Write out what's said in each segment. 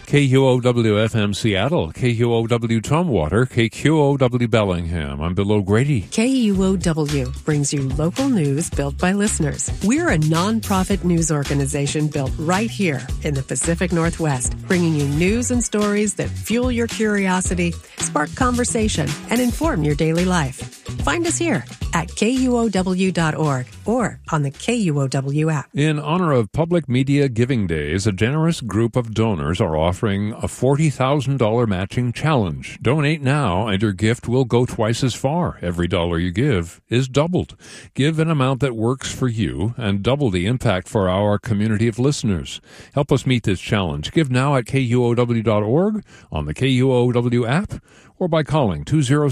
KUOW-FM Seattle, KUOW Tumwater, KQOW Bellingham. I'm Bill O'Grady. KUOW brings you local news built by listeners. We're a nonprofit news organization built right here in the Pacific Northwest, bringing you news and stories that fuel your curiosity, spark conversation, and inform your daily life. Find us here at KUOW.org or on the KUOW app. In honor of Public Media Giving Days, a generous group of donors are offering a $40,000 matching challenge. Donate now and your gift will go twice as far. Every dollar you give is doubled. Give an amount that works for you and double the impact for our community of listeners. Help us meet this challenge. Give now at KUOW.org, on the KUOW app, or by calling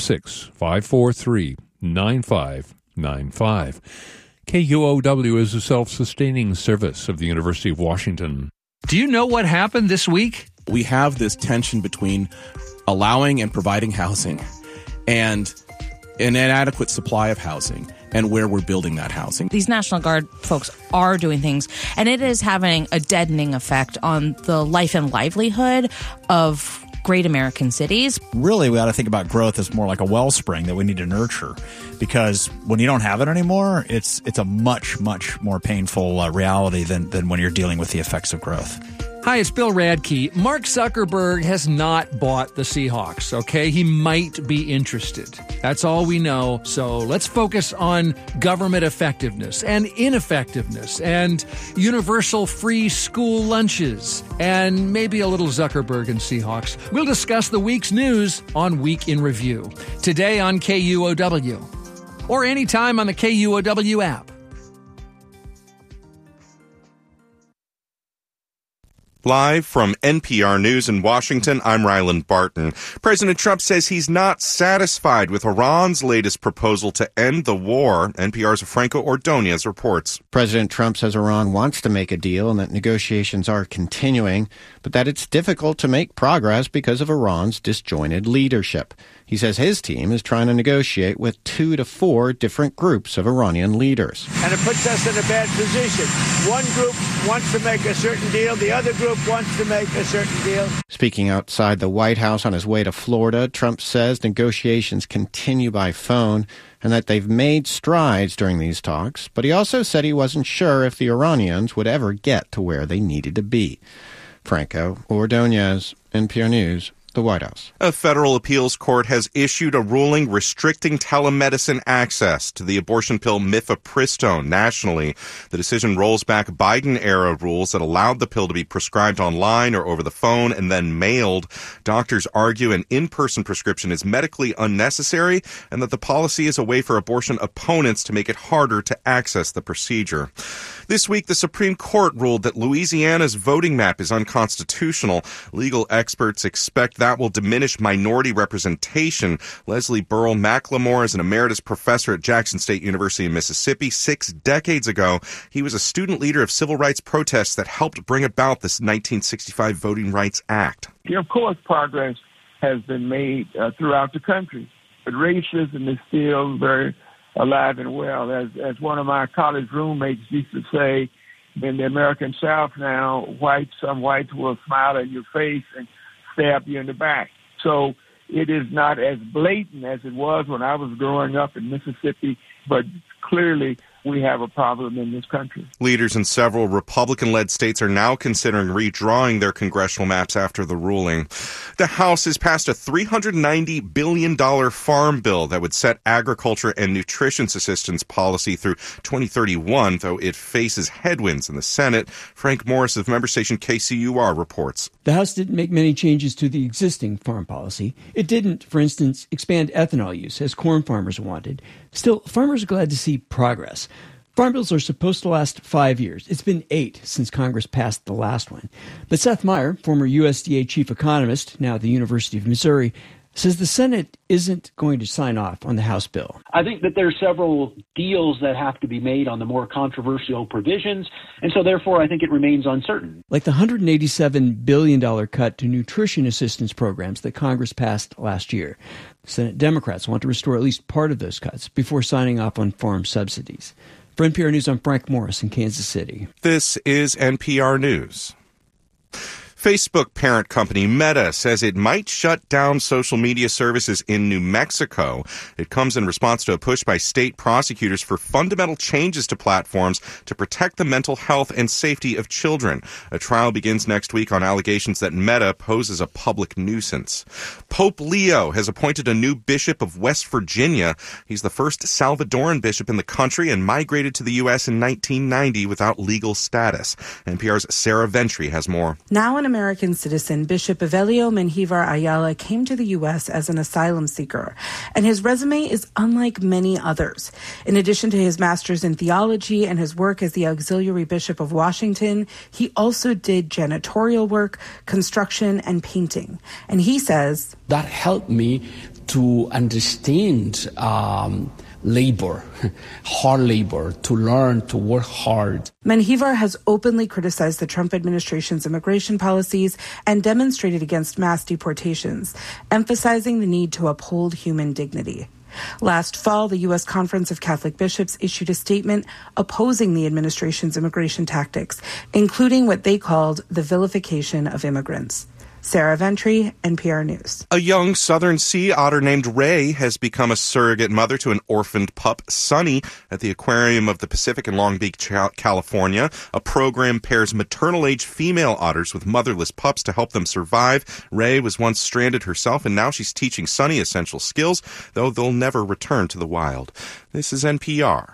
206-543-9595. KUOW is a self-sustaining service of the University of Washington. Do you know what happened this week? We have this tension between allowing and providing housing and an inadequate supply of housing and where we're building that housing. These National Guard folks are doing things, and it is having a deadening effect on the life and livelihood of great American cities. Really, we ought to think about growth as more like a wellspring that we need to nurture, because when you don't have it anymore, it's a much, much more painful reality than when you're dealing with the effects of growth. Hi, it's Bill Radke. Mark Zuckerberg has not bought the Seahawks, okay? He might be interested. That's all we know. So let's focus on government effectiveness and ineffectiveness and universal free school lunches and maybe a little Zuckerberg and Seahawks. We'll discuss the week's news on Week in Review, today on KUOW or anytime on the KUOW app. Live from NPR News in Washington, I'm Ryland Barton. President Trump says he's not satisfied with Iran's latest proposal to end the war. NPR's Franco Ordonez reports. President Trump says Iran wants to make a deal and that negotiations are continuing, but that it's difficult to make progress because of Iran's disjointed leadership. He says his team is trying to negotiate with 2 to 4 different groups of Iranian leaders. And it puts us in a bad position. One group wants to make a certain deal, the other group wants to make a certain deal. Speaking outside the White House on his way to Florida, Trump says negotiations continue by phone and that they've made strides during these talks, but he also said he wasn't sure if the Iranians would ever get to where they needed to be. Franco Ordonez, NPR News, the White House. A federal appeals court has issued a ruling restricting telemedicine access to the abortion pill mifepristone nationally. The decision rolls back Biden-era rules that allowed the pill to be prescribed online or over the phone and then mailed. Doctors argue an in-person prescription is medically unnecessary and that the policy is a way for abortion opponents to make it harder to access the procedure. This week, the Supreme Court ruled that Louisiana's voting map is unconstitutional. Legal experts expect that will diminish minority representation. Leslie Burrell McLemore is an emeritus professor at Jackson State University in Mississippi. 6 decades ago, he was a student leader of civil rights protests that helped bring about this 1965 Voting Rights Act. Of course, progress has been made throughout the country, but racism is still very alive and well. As one of my college roommates used to say, in the American South now, some whites will smile in your face and stab you in the back. So it is not as blatant as it was when I was growing up in Mississippi, but clearly we have a problem in this country. Leaders in several Republican-led states are now considering redrawing their congressional maps after the ruling. The House has passed a $390 billion farm bill that would set agriculture and nutrition assistance policy through 2031, though it faces headwinds in the Senate. Frank Morris of member station KCUR reports. The House didn't make many changes to the existing farm policy. It didn't, for instance, expand ethanol use, as corn farmers wanted. Still, farmers are glad to see progress. Farm bills are supposed to last 5 years. It's been 8 since Congress passed the last one. But Seth Meyer, former USDA chief economist, now at the University of Missouri, says the Senate isn't going to sign off on the House bill. I think that there are several deals that have to be made on the more controversial provisions, and so therefore I think it remains uncertain. Like the $187 billion cut to nutrition assistance programs that Congress passed last year. Senate Democrats want to restore at least part of those cuts before signing off on farm subsidies. For NPR News, I'm Frank Morris in Kansas City. This is NPR News. Facebook parent company Meta says it might shut down social media services in New Mexico. It comes in response to a push by state prosecutors for fundamental changes to platforms to protect the mental health and safety of children. A trial begins next week on allegations that Meta poses a public nuisance. Pope Leo has appointed a new bishop of West Virginia. He's the first Salvadoran bishop in the country and migrated to the U.S. in 1990 without legal status. NPR's Sarah Ventry has more. Now an American citizen, Bishop Evelio Menjivar Ayala came to the U.S. as an asylum seeker, and his resume is unlike many others. In addition to his master's in theology and his work as the auxiliary bishop of Washington, he also did janitorial work, construction, and painting. And he says, that helped me to understand labor, hard labor, to learn to work hard. Menjivar has openly criticized the Trump administration's immigration policies and demonstrated against mass deportations, emphasizing the need to uphold human dignity. Last fall, the U.S. Conference of Catholic Bishops issued a statement opposing the administration's immigration tactics, including what they called the vilification of immigrants. Sarah Ventry, NPR News. A young southern sea otter named Ray has become a surrogate mother to an orphaned pup, Sunny, at the Aquarium of the Pacific in Long Beach, California. A program pairs maternal-age female otters with motherless pups to help them survive. Ray was once stranded herself, and now she's teaching Sunny essential skills, though they'll never return to the wild. This is NPR.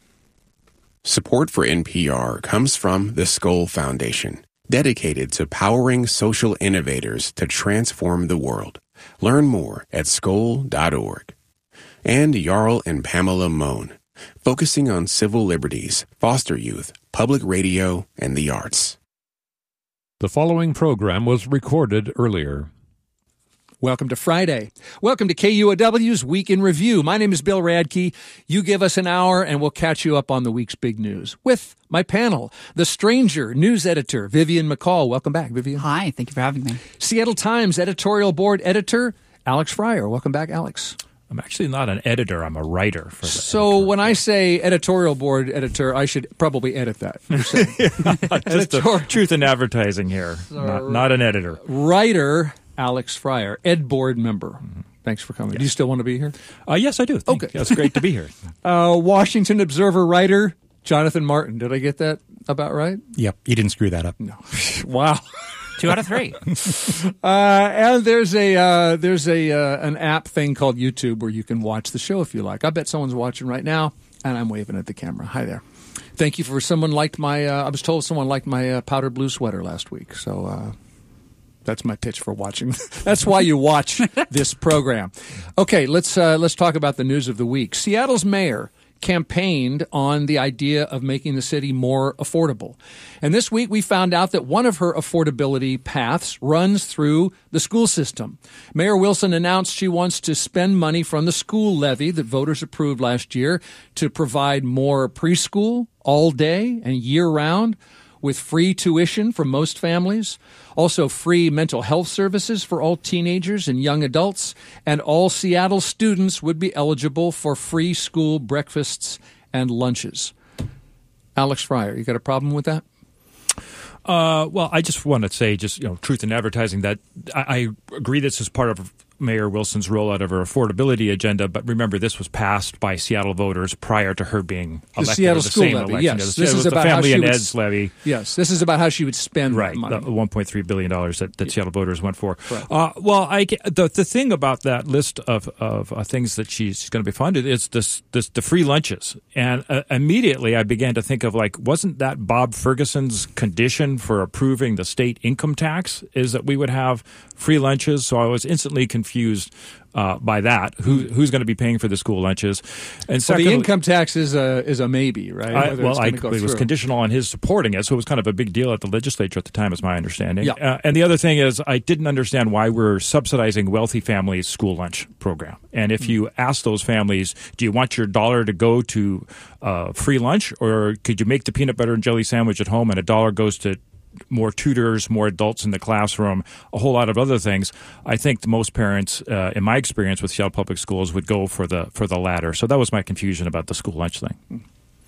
Support for NPR comes from the Skoll Foundation, dedicated to powering social innovators to transform the world. Learn more at skoll.org. And Jarl and Pamela Mohn, focusing on civil liberties, foster youth, public radio, and the arts. The following program was recorded earlier. Welcome to Friday. Welcome to KUOW's Week in Review. My name is Bill Radke. You give us an hour and we'll catch you up on the week's big news with my panel, The Stranger news editor, Vivian McCall. Welcome back, Vivian. Hi, thank you for having me. Seattle Times editorial board editor, Alex Fryer. Welcome back, Alex. I'm actually not an editor. I'm a writer. For the so when I say editorial board editor, I should probably edit that. Just the truth in advertising here. Not an editor. Writer, Alex Fryer, Ed board member. Mm-hmm. Thanks for coming. Yes. Do you still want to be here? Yes, I do. Okay. It's great to be here. Washington Observer writer, Jonathan Martin. Did I get that about right? Yep. You didn't screw that up. No. Wow. 2 out of 3. And there's an app thing called YouTube where you can watch the show if you like. I bet someone's watching right now, and I'm waving at the camera. Hi there. Thank you for someone liked my. I was told someone liked my powder blue sweater last week, so. That's my pitch for watching. That's why you watch this program. Okay, let's talk about the news of the week. Seattle's mayor campaigned on the idea of making the city more affordable. And this week we found out that one of her affordability paths runs through the school system. Mayor Wilson announced she wants to spend money from the school levy that voters approved last year to provide more preschool all day and year round, with free tuition for most families, also free mental health services for all teenagers and young adults, and all Seattle students would be eligible for free school breakfasts and lunches. Alex Fryer, you got a problem with that? Well, I just want to say, truth in advertising, that I agree this is part of Mayor Wilson's rollout of her affordability agenda, but remember, this was passed by Seattle voters prior to her being elected. The Seattle school levy, election. yes. This is about the Family and Ed's levy. Yes, this is about how she would spend that money. The $1.3 billion that Seattle voters went for. Right. The thing about that list of things that she's going to be funded is the free lunches. And immediately I began to think of, wasn't that Bob Ferguson's condition for approving the state income tax, is that we would have free lunches? So I was instantly confused by that. Who's going to be paying for the school lunches? And secondly, the income tax is a maybe, right? It was conditional on his supporting it, so it was kind of a big deal at the legislature at the time, is my understanding. Yeah. And the other thing is, I didn't understand why we're subsidizing wealthy families' school lunch program. And if you ask those families, do you want your dollar to go to free lunch, or could you make the peanut butter and jelly sandwich at home and a dollar goes to more tutors, more adults in the classroom, a whole lot of other things? I think most parents, in my experience with Seattle Public Schools, would go for the latter. So that was my confusion about the school lunch thing.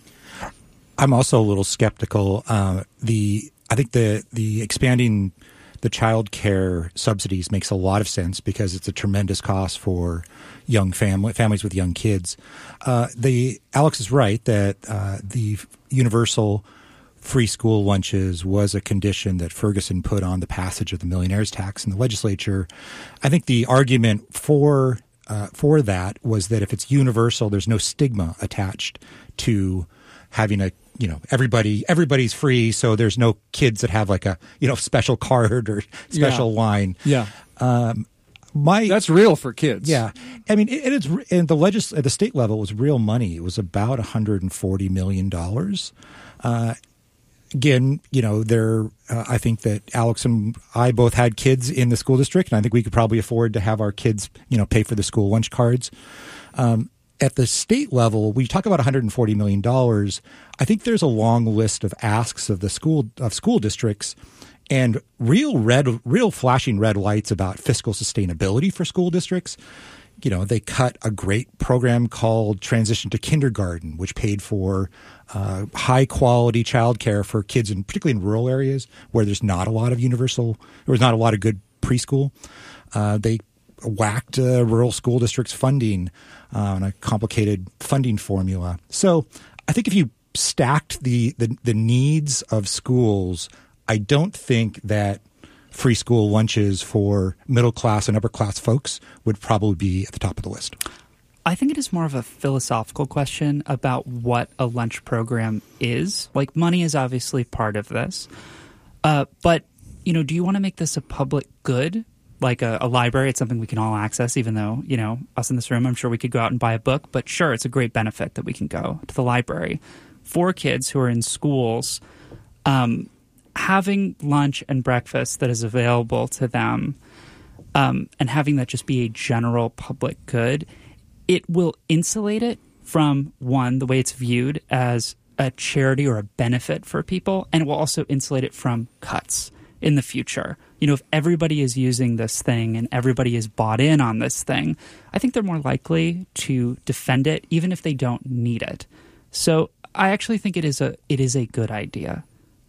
I'm also a little skeptical. I think the expanding the child care subsidies makes a lot of sense because it's a tremendous cost for young families with young kids. Alex is right that the universal free school lunches was a condition that Ferguson put on the passage of the millionaire's tax in the legislature. I think the argument for that was that if it's universal, there's no stigma attached to having a, everybody's free, so there's no kids that have like a, special card or special line. Yeah. That's real for kids. Yeah. I mean, it's at the state level, it was real money. It was about $140 million. Again, I think that Alex and I both had kids in the school district, and I think we could probably afford to have our kids, pay for the school lunch cards. At the state level, we talk about $140 million. I think there's a long list of asks of school districts and real flashing red lights about fiscal sustainability for school districts. They cut a great program called Transition to Kindergarten, which paid for high quality childcare for kids, particularly in rural areas where there's not a lot of not a lot of good preschool. They whacked rural school districts funding on a complicated funding formula. So I think if you stacked the needs of schools, I don't think that free school lunches for middle class and upper class folks would probably be at the top of the list. I think it is more of a philosophical question about what a lunch program is. Like, money is obviously part of this. But, do you want to make this a public good? Like a library, it's something we can all access, even though, us in this room, I'm sure we could go out and buy a book. But sure, it's a great benefit that we can go to the library. For kids who are in schools, having lunch and breakfast that is available to them and having that just be a general public good, it will insulate it from, one, the way it's viewed as a charity or a benefit for people, and it will also insulate it from cuts in the future. If everybody is using this thing and everybody is bought in on this thing, I think they're more likely to defend it even if they don't need it. So I actually think it is a good idea.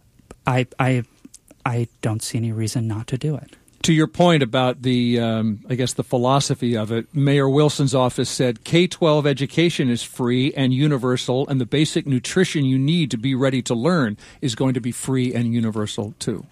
I don't see any reason not to do it. To your point about the philosophy of it, Mayor Wilson's office said K-12 education is free and universal, and the basic nutrition you need to be ready to learn is going to be free and universal too.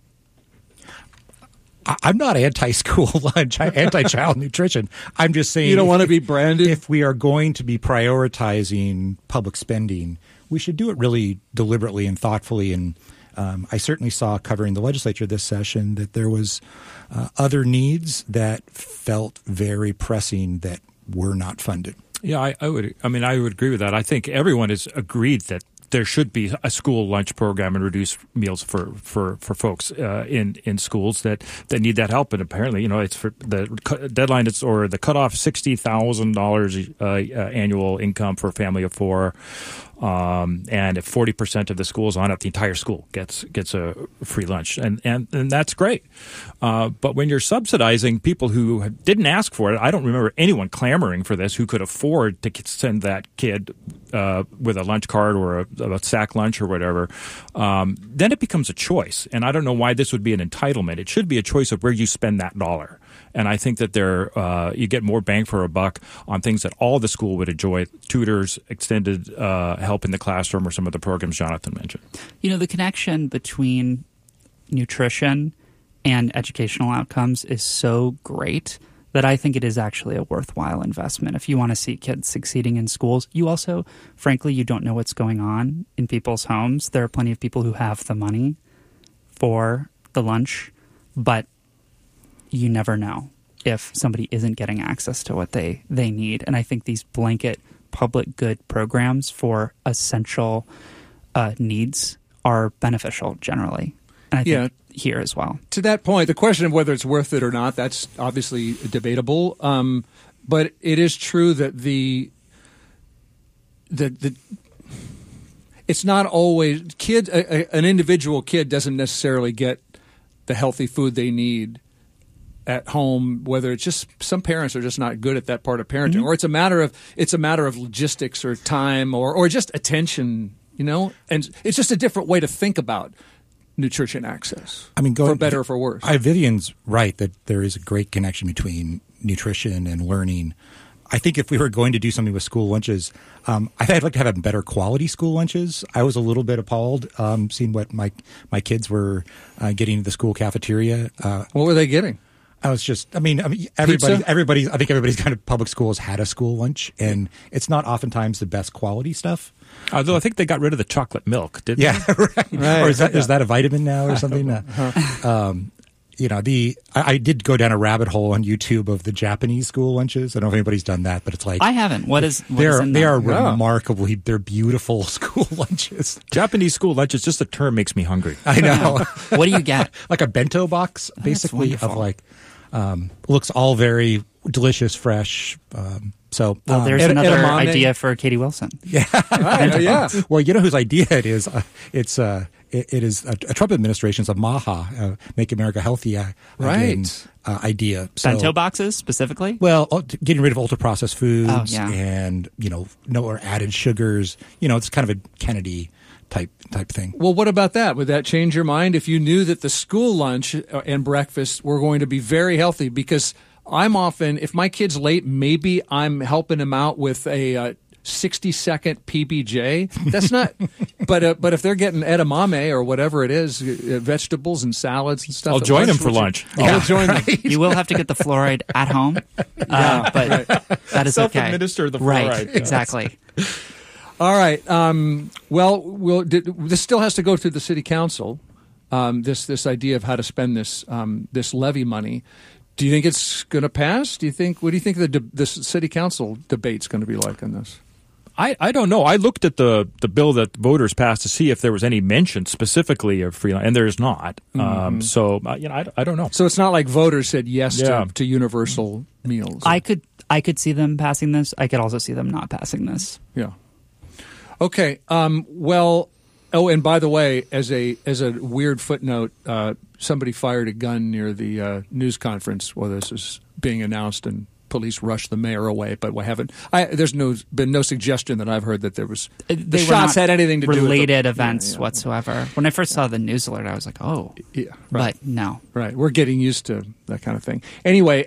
I'm not anti-school lunch, anti-child nutrition. I'm just saying you don't want to be branded. If we are going to be prioritizing public spending, we should do it really deliberately and thoughtfully. And I certainly saw covering the legislature this session that there was other needs that felt very pressing that were not funded. Yeah, I would agree with that. I think everyone has agreed that there should be a school lunch program and reduced meals for folks in schools that need that help. And apparently, it's for the deadline or the cutoff $60,000 annual income for a family of four. And if 40% of the schools on it, the entire school gets a free lunch, and that's great. But when you're subsidizing people who didn't ask for it, I don't remember anyone clamoring for this who could afford to send that kid with a lunch card or a sack lunch or whatever. Then it becomes a choice, and I don't know why this would be an entitlement. It should be a choice of where you spend that dollar. And I think that you get more bang for a buck on things that all the school would enjoy: tutors, extended help in the classroom, or some of the programs Jonathan mentioned. The connection between nutrition and educational outcomes is so great that I think it is actually a worthwhile investment. If you want to see kids succeeding in schools, you also, frankly, you don't know what's going on in people's homes. There are plenty of people who have the money for the lunch, but you never know if somebody isn't getting access to what they need. And I think these blanket public good programs for essential needs are beneficial generally. And I think here as well. To that point, the question of whether it's worth it or not, that's obviously debatable. But it is true that it's not always an individual kid doesn't necessarily get the healthy food they need at home, whether it's just some parents are just not good at that part of parenting, or it's a matter of logistics or time or just attention, and it's just a different way to think about nutrition access. I mean, for better or for worse. Vivian's right that there is a great connection between nutrition and learning. I think if we were going to do something with school lunches, I'd like to have better quality school lunches. I was a little bit appalled seeing what my kids were getting at the school cafeteria. What were they getting? I was just, I mean, everybody. I think everybody's kind of public schools had a school lunch, and it's not oftentimes the best quality stuff. Although I think they got rid of the chocolate milk, didn't they? Right. Or is that a vitamin now or something? I did go down a rabbit hole on YouTube of the Japanese school lunches. I don't know if anybody's done that, but it's like I haven't. They are remarkably. They're beautiful school lunches. Japanese school lunches. Just the term makes me hungry. I know. What do you get? Like a bento box, basically, of like looks all very delicious, fresh. There's another idea for Katie Wilson. Yeah, yeah. Well, you know whose idea it is? It is a Trump administration's a MAHA, Make America Healthy idea. So, bento boxes specifically? Well, getting rid of ultra processed foods and no or added sugars. It's kind of a Kennedy type thing. Well, what about that? Would that change your mind if you knew that the school lunch and breakfast were going to be very healthy? Because I'm often, if my kid's late, maybe I'm helping him out with a 60-second PBJ. That's not, but if they're getting edamame or whatever it is, vegetables and salads and stuff. I'll join them for lunch. I'll join them. You will have to get the fluoride at home, but that is okay. Self-administer the fluoride. Right, exactly. All right. This still has to go through the city council. This idea of how to spend this levy money. Do you think it's going to pass? What do you think the city council debate's going to be like on this? I don't know. I looked at the bill that voters passed to see if there was any mention specifically of free lunch, and there's not. I don't know. So it's not like voters said yes to universal meals. I could see them passing this. I could also see them not passing this. Yeah. Okay. And by the way, as a weird footnote, somebody fired a gun near the news conference while this is being announced, and police rushed the mayor away. But there's been no suggestion that I've heard that there was the shots had anything to do with related events whatsoever. When I first saw the news alert, I was like, oh, yeah, right. But no, right. We're getting used to that kind of thing. Anyway,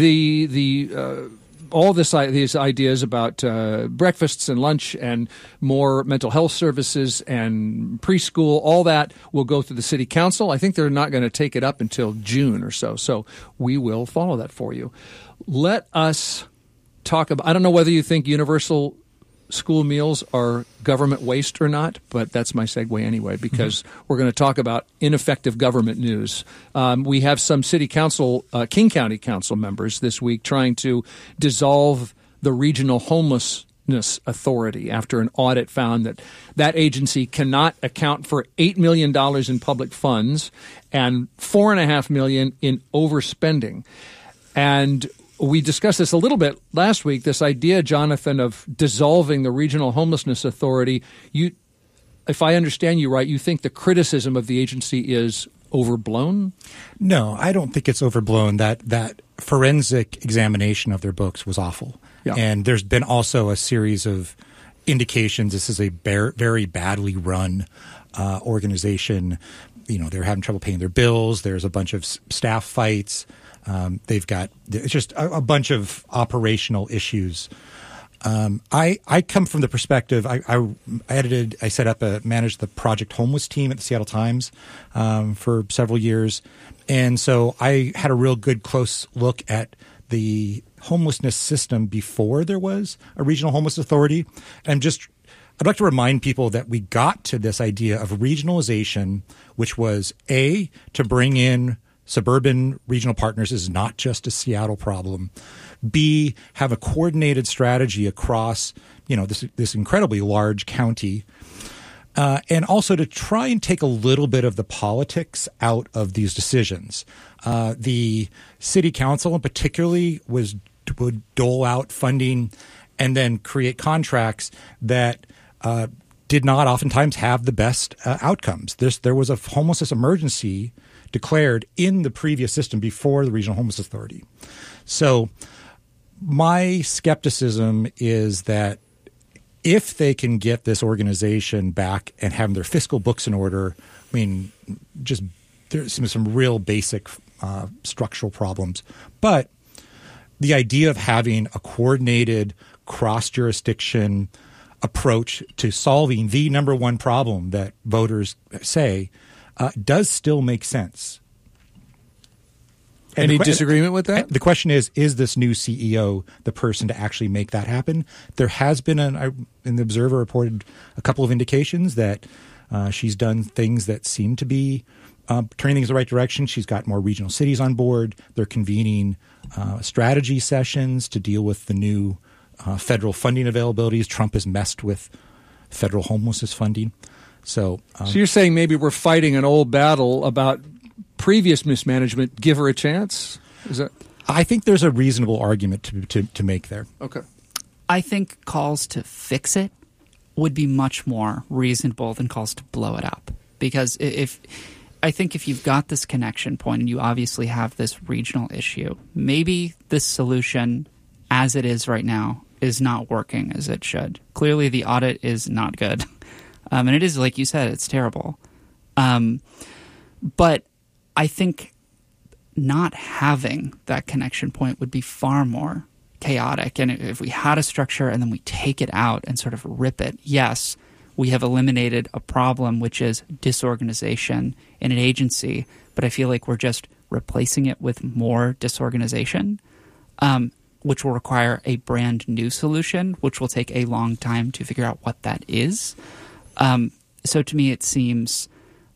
all these ideas about breakfasts and lunch and more mental health services and preschool, all that will go through the city council. I think they're not going to take it up until June or so. So we will follow that for you. Let us talk about, I don't know whether you think universal school meals are government waste or not, but that's my segue anyway, because we're going to talk about ineffective government news. We have some city council, King County council members this week trying to dissolve the Regional Homelessness Authority after an audit found that agency cannot account for $8 million in public funds and $4.5 million in overspending. And we discussed this a little bit last week, this idea, Jonathan, of dissolving the Regional Homelessness Authority. If I understand you right, you think the criticism of the agency is overblown? No, I don't think it's overblown. That forensic examination of their books was awful. Yeah. And there's been also a series of indications this is a very badly run organization. They're having trouble paying their bills. There's a bunch of staff fights. They've got it's just a bunch of operational issues. I come from the perspective. I managed the Project Homeless team at the Seattle Times for several years, and so I had a real good close look at the homelessness system before there was a Regional Homeless Authority. And I'd like to remind people that we got to this idea of regionalization, which was to bring in suburban regional partners is not just a Seattle problem. B, have a coordinated strategy across, this incredibly large county. And also to try and take a little bit of the politics out of these decisions. The city council particularly would dole out funding and then create contracts that did not oftentimes have the best outcomes. There was a homelessness emergency declared in the previous system before the Regional Homeless Authority. So my skepticism is that if they can get this organization back and have their fiscal books in order, mean, just there's some real basic structural problems. But the idea of having a coordinated cross-jurisdiction approach to solving the number one problem that voters say does still make sense. Any disagreement with that? The question is this new CEO the person to actually make that happen? There has been, in the Observer reported a couple of indications that she's done things that seem to be turning things in the right direction. She's got more regional cities on board. They're convening strategy sessions to deal with the new federal funding availabilities. Trump has messed with federal homelessness funding. So you're saying maybe we're fighting an old battle about previous mismanagement. Give her a chance? Is that? I think there's a reasonable argument to make there. Okay. I think calls to fix it would be much more reasonable than calls to blow it up. Because if you've got this connection point and you obviously have this regional issue, maybe this solution as it is right now is not working as it should. Clearly the audit is not good. And it is, like you said, it's terrible. But I think not having that connection point would be far more chaotic. And if we had a structure and then we take it out and sort of rip it, yes, we have eliminated a problem, which is disorganization in an agency. But I feel like we're just replacing it with more disorganization, which will require a brand new solution, which will take a long time to figure out what that is. So to me, it seems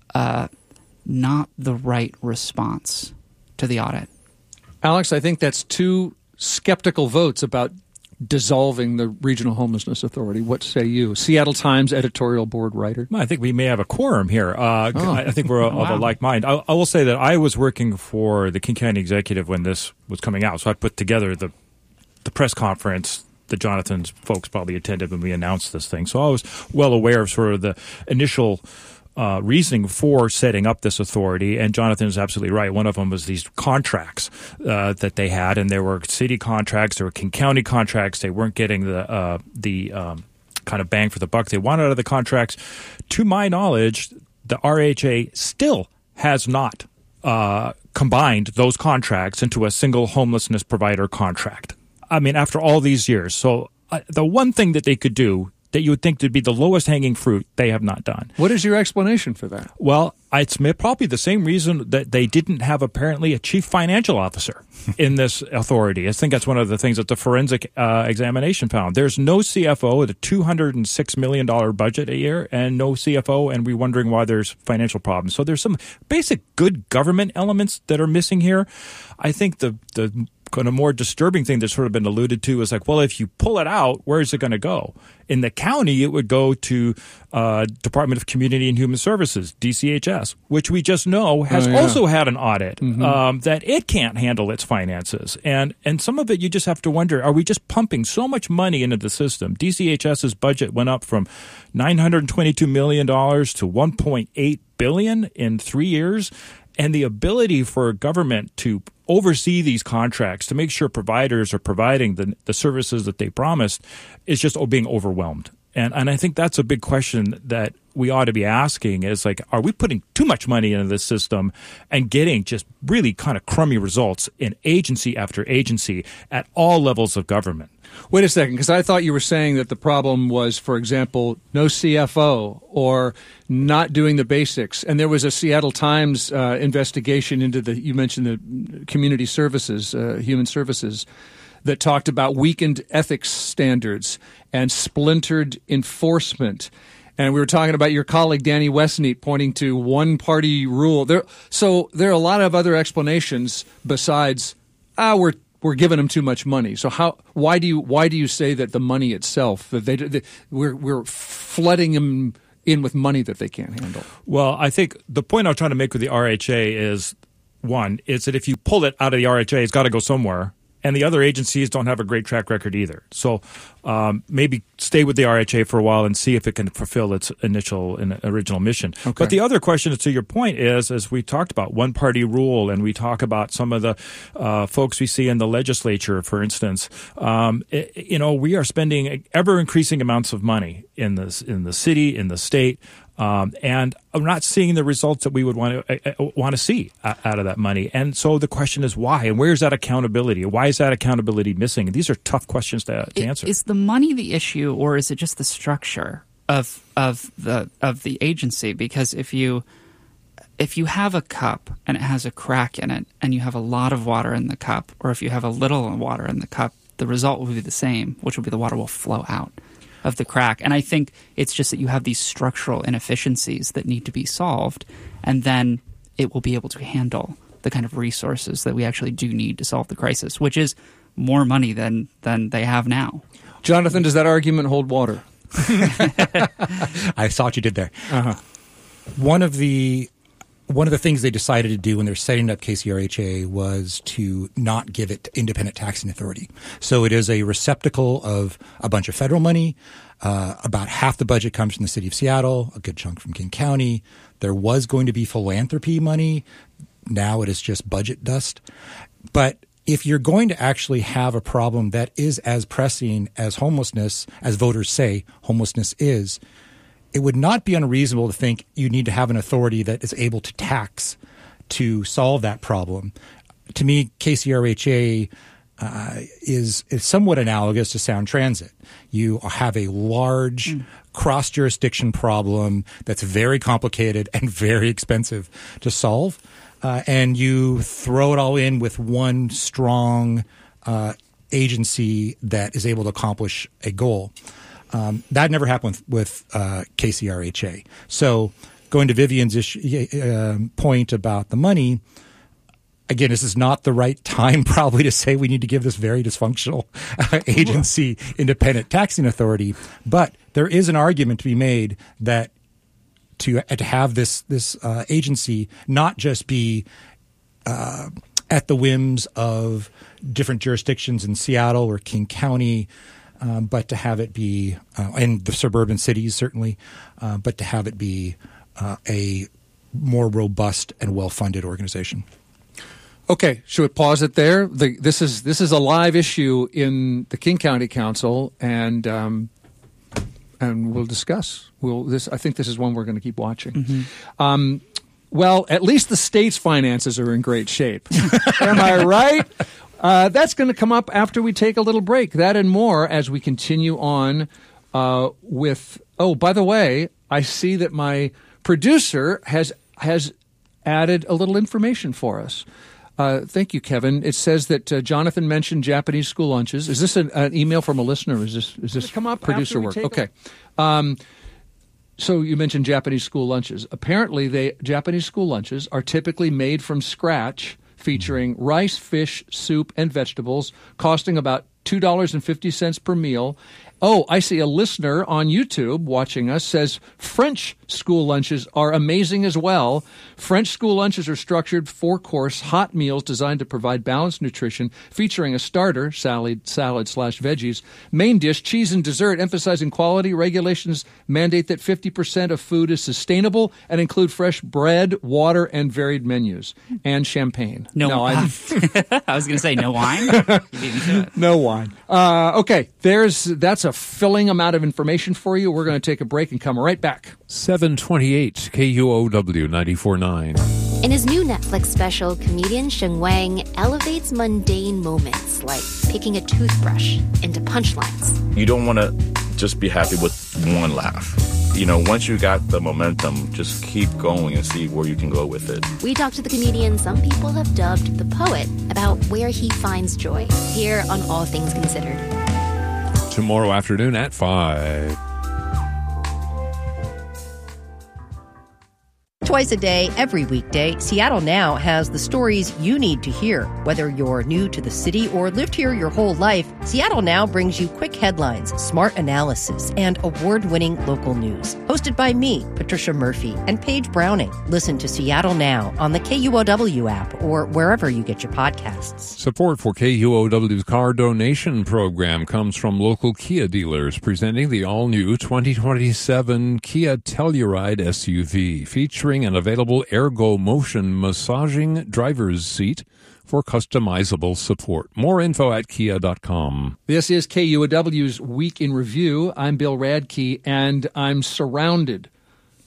not the right response to the audit. Alex, I think that's two skeptical votes about dissolving the Regional Homelessness Authority. What say you? Seattle Times editorial board writer. I think we may have a quorum here. I think we're of a like mind. I will say that I was working for the King County Executive when this was coming out, so I put together the press conference that Jonathan's folks probably attended when we announced this thing. So I was well aware of sort of the initial reasoning for setting up this authority, and Jonathan is absolutely right. One of them was these contracts that they had, and there were city contracts, there were King County contracts. They weren't getting the kind of bang for the buck they wanted out of the contracts. To my knowledge, the RHA still has not combined those contracts into a single homelessness provider contract. I mean, after all these years. So the one thing that they could do that you would think would be the lowest hanging fruit, they have not done. What is your explanation for that? Well, it's probably the same reason that they didn't have apparently a chief financial officer in this authority. I think that's one of the things that the forensic examination found. There's no CFO with a $206 million budget a year and no CFO, and we're wondering why there's financial problems. So there's some basic good government elements that are missing here. I think the kind of more disturbing thing that's sort of been alluded to is like, well, if you pull it out, where is it going to go? In the county, it would go to Department of Community and Human Services, DCHS, which we just know has also had an audit that it can't handle its finances. And some of it you just have to wonder, are we just pumping so much money into the system? DCHS's budget went up from $922 million to $1.8 billion in 3 years. And the ability for government to oversee these contracts, to make sure providers are providing the services that they promised, is just being overwhelmed. And I think that's a big question that we ought to be asking is like, are we putting too much money into this system and getting just really kind of crummy results in agency after agency at all levels of government? Wait a second, because I thought you were saying that the problem was, for example, no CFO or not doing the basics. And there was a Seattle Times investigation into you mentioned the community services, human services, that talked about weakened ethics standards and splintered enforcement. And we were talking about your colleague, Danny Westneat, pointing to one-party rule. So there are a lot of other explanations besides, we're giving them too much money. So why do you say that the money itself, that we're flooding them in with money that they can't handle? Well, I think the point I'm trying to make with the RHA is, one, is that if you pull it out of the RHA, it's got to go somewhere. And the other agencies don't have a great track record either. So maybe stay with the RHA for a while and see if it can fulfill its original mission. Okay. But the other question, to your point, is, as we talked about, one-party rule, and we talk about some of the folks we see in the legislature, for instance. We are spending ever-increasing amounts of money in the city, in the state, And I'm not seeing the results that we would want to see out of that money. And so the question is why, and where's that accountability? Why is that accountability missing? And these are tough questions to answer. Is the money the issue, or is it just the structure of the agency? Because if you have a cup and it has a crack in it, and you have a lot of water in the cup, or if you have a little water in the cup, the result will be the same, which will be the water will flow out of the crack. And I think it's just that you have these structural inefficiencies that need to be solved, and then it will be able to handle the kind of resources that we actually do need to solve the crisis, which is more money than they have now. Jonathan, does that argument hold water? I saw what you did there. Uh-huh. One of the things they decided to do when they're setting up KCRHA was to not give it independent taxing authority. So it is a receptacle of a bunch of federal money. About half the budget comes from the city of Seattle, a good chunk from King County. There was going to be philanthropy money. Now it is just budget dust. But if you're going to actually have a problem that is as pressing as homelessness, as voters say homelessness is, it would not be unreasonable to think you need to have an authority that is able to tax to solve that problem. To me, KCRHA is somewhat analogous to Sound Transit. You have a large cross-jurisdiction problem that's very complicated and very expensive to solve, and you throw it all in with one strong agency that is able to accomplish a goal. That never happened with KCRHA. So going to Vivian's point about the money, again, this is not the right time probably to say we need to give this very dysfunctional agency independent taxing authority. But there is an argument to be made that to have this agency not just be at the whims of different jurisdictions in Seattle or King County, but to have it be in the suburban cities certainly, but to have it be a more robust and well-funded organization. Okay, should we pause it there? This is a live issue in the King County Council, and we'll discuss. I think this is one we're going to keep watching. Mm-hmm. Well, at least the state's finances are in great shape. Am I right? That's going to come up after we take a little break. That and more as we continue on with. Oh, by the way, I see that my producer has added a little information for us. Thank you, Kevin. It says that Jonathan mentioned Japanese school lunches. Is this an email from a listener? Or is this come up producer work? Okay. So you mentioned Japanese school lunches. Apparently, Japanese school lunches are typically made from scratch, featuring rice, fish, soup, and vegetables, costing about $2.50 per meal. Oh, I see a listener on YouTube watching us says French school lunches are amazing as well. French school lunches are structured 4-course hot meals designed to provide balanced nutrition, featuring a starter, salad/veggies, main dish, cheese, and dessert, emphasizing quality. Regulations mandate that 50% of food is sustainable and include fresh bread, water, and varied menus, and champagne. I was going to say no wine. You beat me to it. No wine. Okay, that's a filling amount of information for you. We're going to take a break and come right back. 728 KUOW 94.9. In his new Netflix special, comedian Sheng Wang elevates mundane moments like picking a toothbrush into punchlines. You don't want to just be happy with one laugh. You know, once you got the momentum, just keep going and see where you can go with it. We talked to the comedian some people have dubbed the poet about where he finds joy, here on All Things Considered. Tomorrow afternoon at 5. Twice a day, every weekday, Seattle Now has the stories you need to hear. Whether you're new to the city or lived here your whole life, Seattle Now brings you quick headlines, smart analysis, and award-winning local news. Hosted by me, Patricia Murphy, and Paige Browning. Listen to Seattle Now on the KUOW app or wherever you get your podcasts. Support for KUOW's car donation program comes from local Kia dealers, presenting the all-new 2027 Kia Telluride SUV, featuring an available Ergo Motion massaging driver's seat for customizable support. More info at kia.com. This is KUOW's Week in Review. I'm Bill Radke, and I'm surrounded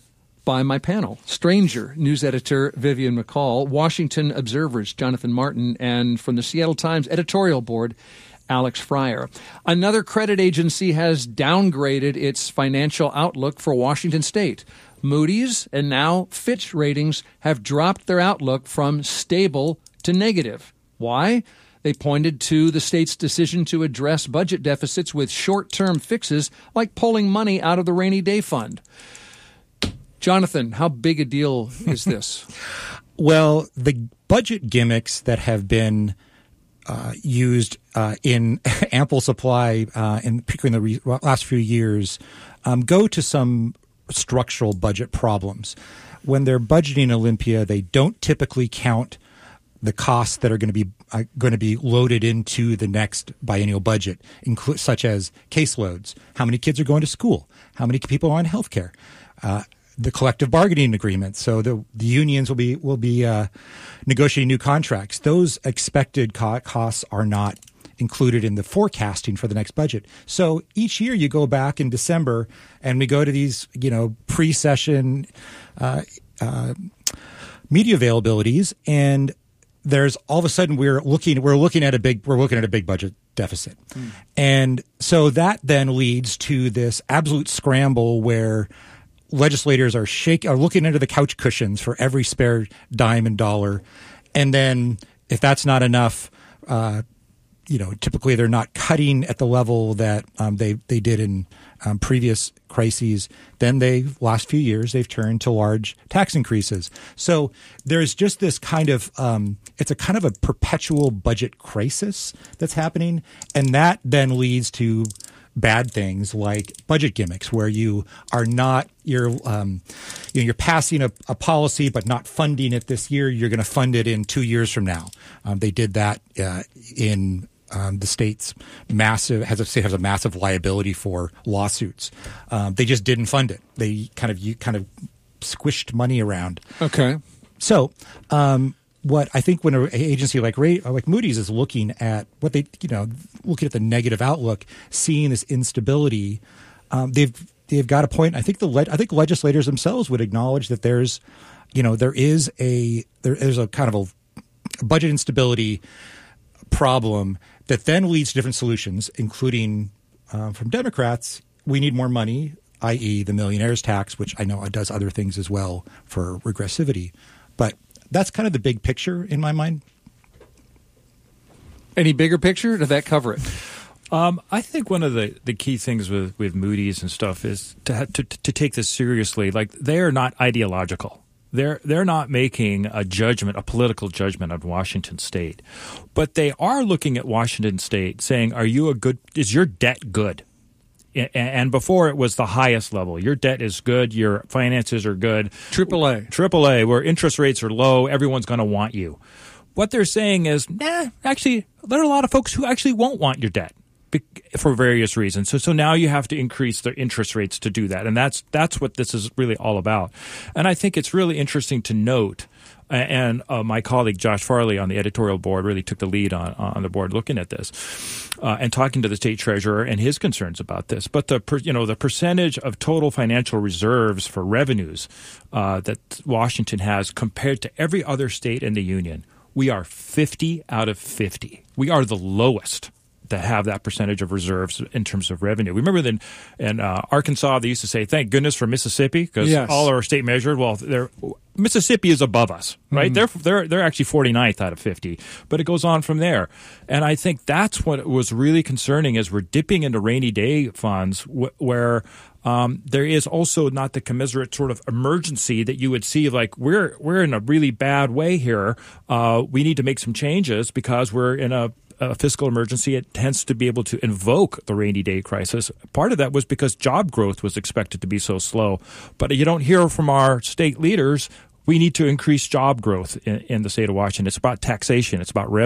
by my panel. Stranger news editor Vivian McCall, Washington Observer's Jonathan Martin, and from the Seattle Times editorial board, Alex Fryer. Another credit agency has downgraded its financial outlook for Washington State. Moody's and now Fitch Ratings have dropped their outlook from stable to negative. Why? They pointed to the state's decision to address budget deficits with short-term fixes like pulling money out of the rainy day fund. Jonathan, how big a deal is this? Well, the budget gimmicks that have been used in ample supply, particularly in the last few years, go to some structural budget problems. When they're budgeting Olympia, they don't typically count the costs that are going to be loaded into the next biennial budget, such as caseloads, how many kids are going to school, how many people are on health care, the collective bargaining agreement. So the unions will be negotiating new contracts. Those expected costs are not included in the forecasting for the next budget. So each year you go back in December and we go to these, pre-session media availabilities, and there's all of a sudden we're looking at a big budget deficit. And so that then leads to this absolute scramble where legislators are looking under the couch cushions for every spare dime and dollar. And then if that's not enough, typically they're not cutting at the level that they did in previous crises. Then last few years, they've turned to large tax increases. So there's just this kind of it's a kind of a perpetual budget crisis that's happening, and that then leads to bad things like budget gimmicks, where you're passing a policy but not funding it this year. You're going to fund it in 2 years from now. They did that in the state's has a massive liability for lawsuits. They just didn't fund it. They kind of squished money around. Okay. So what I think when an agency like Moody's is looking at looking at the negative outlook, seeing this instability, they've got a point. I think legislators themselves would acknowledge that there is a kind of a budget instability problem that then leads to different solutions, including from Democrats. We need more money, i.e. the millionaire's tax, which I know does other things as well for regressivity. But that's kind of the big picture in my mind. Any bigger picture? Did that cover it? I think one of the key things with Moody's and stuff is to take this seriously. Like, they are not ideological. They're not making a political judgment on Washington State, but they are looking at Washington State saying, is your debt good? And before it was the highest level. Your debt is good. Your finances are good. AAA, where interest rates are low. Everyone's going to want you. What they're saying is, actually, there are a lot of folks who actually won't want your debt for various reasons. So now you have to increase the interest rates to do that. And that's what this is really all about. And I think it's really interesting to note, and my colleague Josh Farley on the editorial board really took the lead on the board looking at this and talking to the state treasurer and his concerns about this. But the percentage of total financial reserves for revenues that Washington has compared to every other state in the union, we are 50 out of 50. We are the lowest that have that percentage of reserves in terms of revenue. We remember that in Arkansas, they used to say, thank goodness for Mississippi, because all our state measured, Mississippi is above us, right? Mm-hmm. They're actually 49th out of 50, but it goes on from there. And I think that's what was really concerning, is we're dipping into rainy day funds where there is also not the commensurate sort of emergency that you would see, like we're in a really bad way here. We need to make some changes because we're in a fiscal emergency. It tends to be able to invoke the rainy day crisis. Part of that was because job growth was expected to be so slow. But you don't hear from our state leaders, we need to increase job growth in the state of Washington. It's about taxation. It's about revenue.